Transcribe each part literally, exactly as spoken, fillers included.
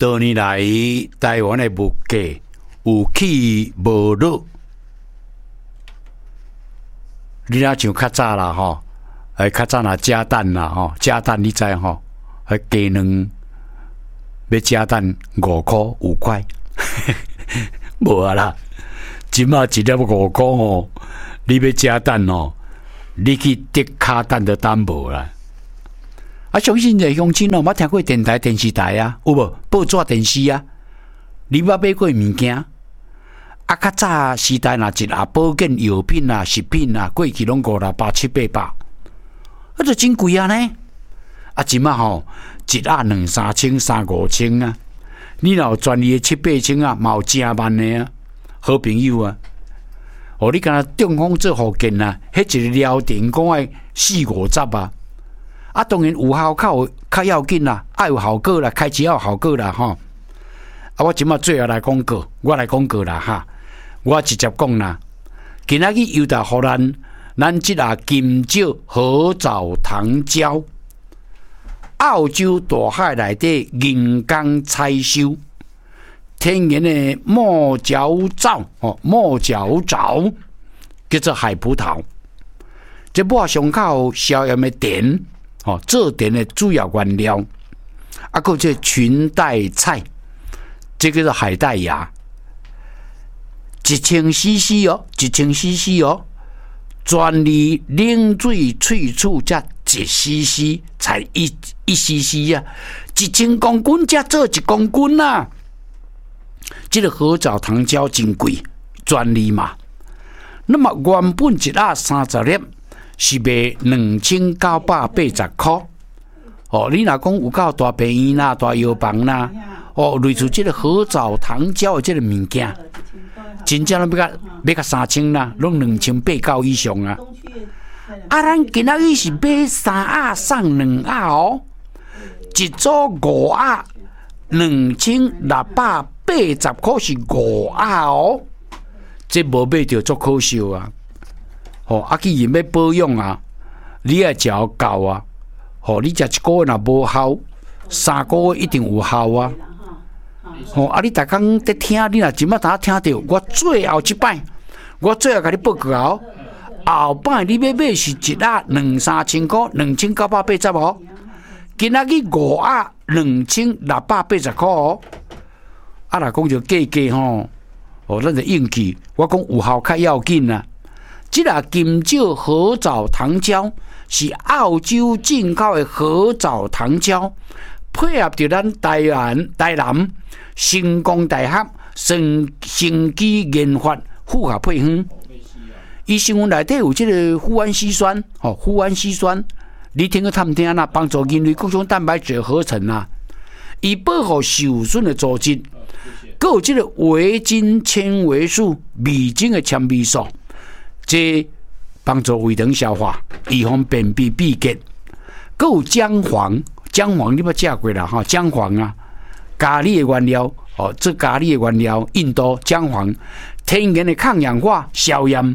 多年来台湾的物价有起无落，你若像较早啦吼，哎较早若加蛋啦吼，加蛋你知吼，哎鸡卵要加蛋五块五块，无啊啦，即马一粒五块哦，你要加蛋哦，你去得卡蛋的蛋无啦。啊，相信在乡亲哦，捌听过电台、电视台啊，有无？报纸、电视啊，你捌买过物件？啊，较早时代若一盒保健药品啊、食品啊，过去拢五六百、七八百，啊，就真贵啊呢！啊，即马吼，一盒两三千、三五千啊，你若有专利的七八千啊，嘛有正万的啊，好朋友啊！哦，你敢若中风做福建啊，迄一个疗程讲爱四五十啊！啊，当然有效较较要紧啦，爱有效果啦，开始要有效果啦，吼！啊，我即马最后来广告，我来广告啦哈！我直接讲啦，今仔日又来互咱，咱即下金蕉合枣糖胶，澳洲大海内底人工采收，天然的墨角藻哦，墨角藻叫做海葡萄，这抹上口消炎的碘。哦，做碘的主要原料，啊，还有这裙带菜，这个是海带芽，一千 C C 哦，一千 C C 哦，专利冷水萃取才一 C C， 才一一 C C 啊，一千公斤才做一公斤啊，这个合枣糖胶真贵，专利嘛。那么原本一盒三十粒。是卖两千九百八十块。哦，你若讲有到大病院啦、大药房啦，哦，类似这个合枣糖胶的这个物件，真正拢要甲要甲三千啦，拢两千八九以上啊。啊，咱今仔日是买三盒送两盒哦，一组五盒，两千六百八十块是五盒哦，这无买着足可惜啊。哦，啊，既然要保养啊，你要食够啊。哦，你食一个月若无效，三个月一定有效啊。哦，啊，你逐工在听，你若即马打听到，我最后一摆，我最后甲你报告哦。后摆你要买是一盒两三千块，两千九百八十哦。今仔日五盒两千六百八十块哦。啊，若讲就价格吼，哦，咱就应气。我讲有效较要紧啊。这个金蕉合枣糖胶是澳洲进口的合枣糖胶，配合着咱台湾台南成功大学生生机研发复合配方，伊成分内底有这个富氨烯酸，哦，富氨烯酸，你听个探听啦，帮助人类各种蛋白质合成啦，以保护受损的组织，还有这个维精纤维素、味精的纤维素。这帮助胃肠消化，预防便秘闭结。还有姜黄，姜黄你捌食过啦哈？姜黄啊，咖喱的原料哦，这咖喱的原料，印度姜黄，天然的抗氧化、消炎、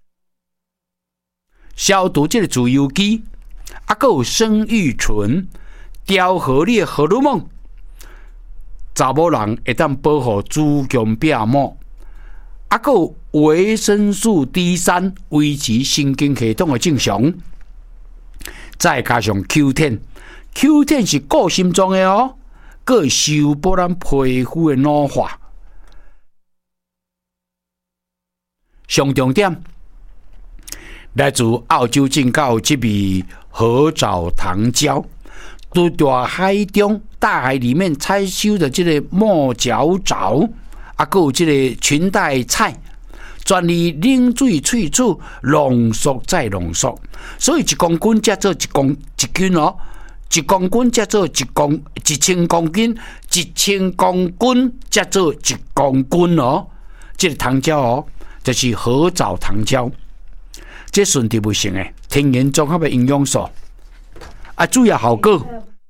消毒这个自由基，啊，还有生育醇，调和你的荷尔蒙，查某人会当保护子宫壁膜。啊，还有维生素 D 三，维持神经系统的正常。再加上 Q 十 ，Q 十 是顾心脏的哦，佮会修补咱皮肤的老化。上重点，来自澳洲进口这味合枣糖胶，在大海中、大海里面采收的这个墨角藻。啊，还有这个裙带菜，专利冷水萃取，浓缩再浓缩，所以一公斤才做一公一斤哦，一公斤才做一公一千公斤，一千公斤才做一公斤哦。这个糖胶哦，就是合枣糖胶，这顺地不行诶，天然综合的营养素，啊，主要效果。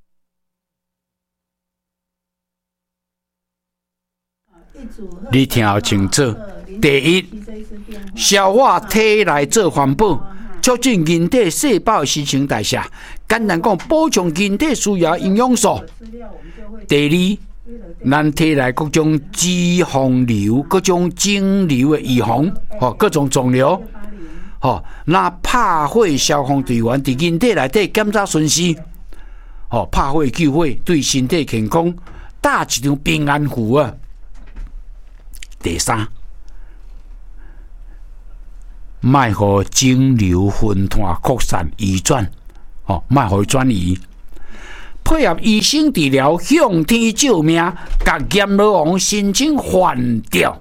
你听好清楚。第一，消化体内做环保，促进人体细胞新陈代谢。简单讲，补充人体需要营养素。第二， 咱体内各种脂肪瘤、各种肿瘤的预防，吼，各种肿瘤，吼，那拍火消防队员伫人体内底检查顺序，吼，拍火救火对身体健康打一张平安符啊。第三，卖互肿瘤分团扩散移转，哦，卖互转移。配合医生治疗，向天救命，甲阎罗王申请还掉。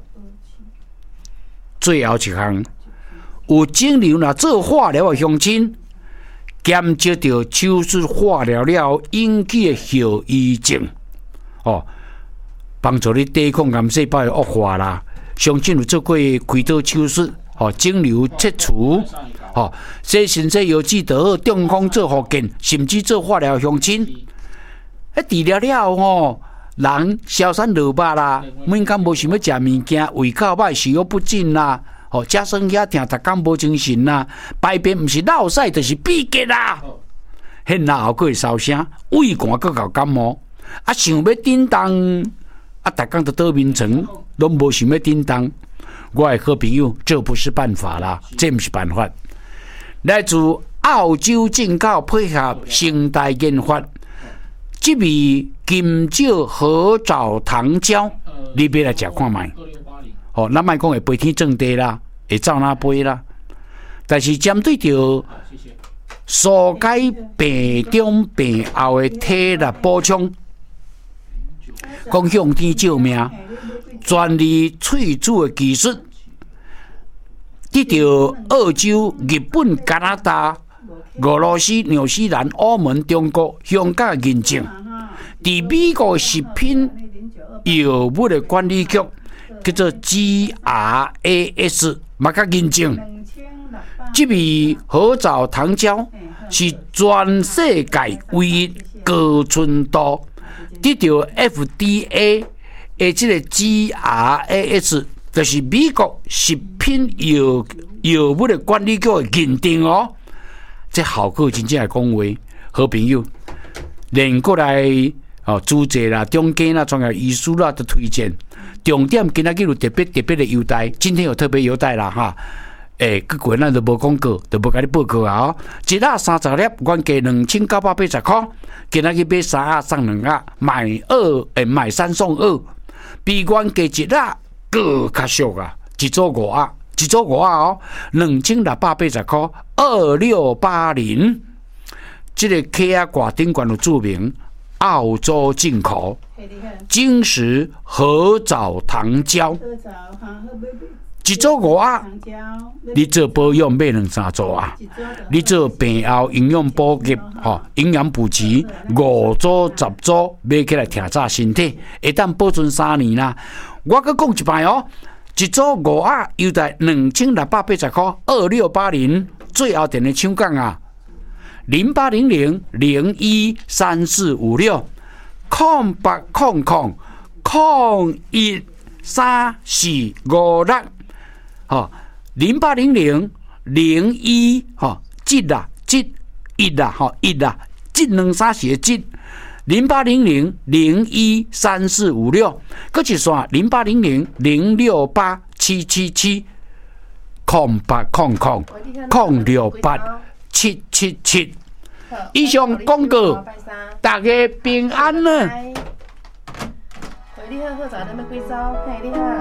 最后一项，有肿瘤若做化疗的乡亲，检测到手术化疗了引起的后遗症，哦，帮助你抵抗癌细胞的恶化啦。乡亲有做过开刀手术，哦，肿瘤切除，哦，洗身体药剂得好，中风做复健，甚至做化疗的乡亲。迄治疗了吼，人消散落肉啦，每工无想要食物件，胃口歹，食欲不振啦，吼，食酸遐疼，逐工无精神啦，排便毋是落屎，就是闭结啦。迄然后佫会烧声，胃寒佫搞感冒，啊想要振动，啊逐工都倒眠床，拢无想要振动。我的好朋友，这不是办法啦，这毋是办法。来自澳洲进口，配合生态研发。这味金蕉合枣糖胶，你别来食看卖。哦，咱莫讲会飞天正地啦，会走哪飞啦。但是针对着疏解病中病后的体力补充，讲向天救命，专利萃取的技术，得到澳洲、日本、加拿大、俄罗斯、纽西兰、澳门、中国、香港认证，伫美国食品药物的管理局叫做 G R A S， 嘛甲认证。这味合枣糖胶是全世界唯一高纯度，得到 F D A 的这个 G R A S， 就是美国食品药药物的管理局的认定哦。这效果真正系讲话，好朋友，连过来哦，主治啦、中间啦、专业医师啦的推荐，重点今仔日有特别特别的优待，今天有特别优待啦哈。诶，各过咱都无广告，都无甲你报告啊！一盒三十粒，原价两千九百八十块，今仔日买三盒送两盒，买二诶买三送二，比原价一盒更较俗啊！一组五盒。一组五盒哦，两千六百八十块，二六八零。这个 K 啊挂顶管有注明，澳洲进口，金石合枣糖胶，一组五盒。你做保养买两三组啊？你做病后营养补给，吼，营养补给五组十组买起来调炸身体，会当保存三年啦。我搁讲一摆哦。一组五盒优待两千六百八十块，二六八零，最后电的抢讲啊，零八零零零一三四五六，空八空空空一三四五六，好，零八零零零一哈，七啦七一啦哈一啦，七两三四七。零八零零零一三四五六，搁一线零八零零零六八七七七，空八空空空六八七七七。以上广告，大家平安呢。 嘿，你好，好早咱要几组？嘿，你好。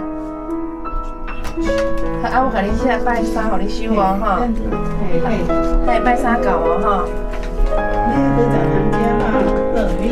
啊，我甲你写拜三，互你收哦，吼。嘿，嘿，拜三到哦，吼。你去找人家嘛？